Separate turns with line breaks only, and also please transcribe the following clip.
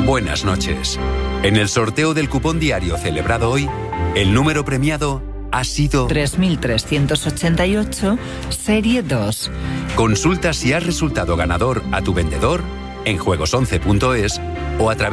Buenas noches. En el sorteo del cupón diario celebrado hoy, el número premiado ha sido
3388, serie 2.
Consulta si has resultado ganador a tu vendedor en juegos11.es o a través